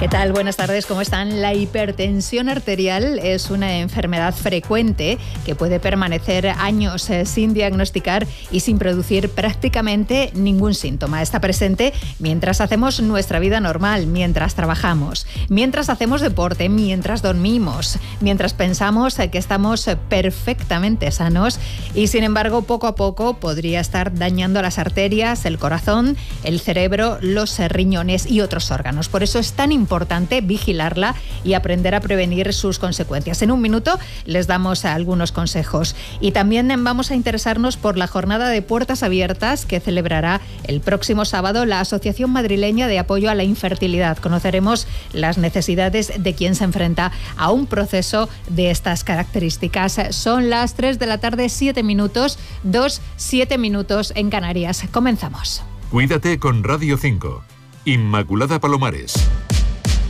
¿Qué tal? Buenas tardes, ¿cómo están? La hipertensión arterial es una enfermedad frecuente que puede permanecer años sin diagnosticar y sin producir prácticamente ningún síntoma. Está presente mientras hacemos nuestra vida normal, mientras trabajamos, mientras hacemos deporte, mientras dormimos, mientras pensamos que estamos perfectamente sanos y, sin embargo, poco a poco podría estar dañando las arterias, el corazón, el cerebro, los riñones y otros órganos. Por eso es tan importante vigilarla y aprender a prevenir sus consecuencias. En un minuto les damos algunos consejos. Y también vamos a interesarnos por la jornada de puertas abiertas que celebrará el próximo sábado la Asociación Madrileña de Apoyo a la Infertilidad. Conoceremos las necesidades de quien se enfrenta a un proceso de estas características. Son las 3 de la tarde, 7 minutos, 7 minutos en Canarias. Comenzamos. Cuídate con Radio 5. Inmaculada Palomares.